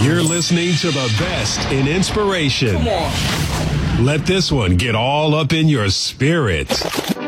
You're listening to the best in inspiration. Come on. Let this one get all up in your spirit.